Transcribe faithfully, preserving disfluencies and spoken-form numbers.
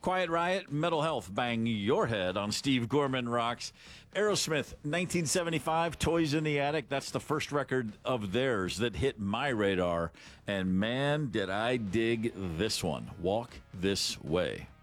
Quiet Riot, Metal Health, Bang Your Head on Steve Gorman Rocks. Aerosmith, nineteen seventy-five, Toys in the Attic. That's the first record of theirs that hit my radar. And man, did I dig this one. Walk This Way.